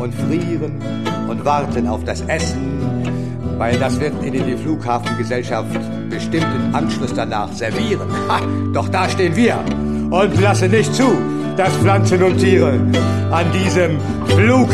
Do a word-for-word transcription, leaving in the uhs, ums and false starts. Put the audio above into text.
und frieren und warten auf das Essen, weil das wird Ihnen die Flughafengesellschaft bestimmt im Anschluss danach servieren. Ha, doch da stehen wir und lassen nicht zu, dass Pflanzen und Tiere an diesem Flug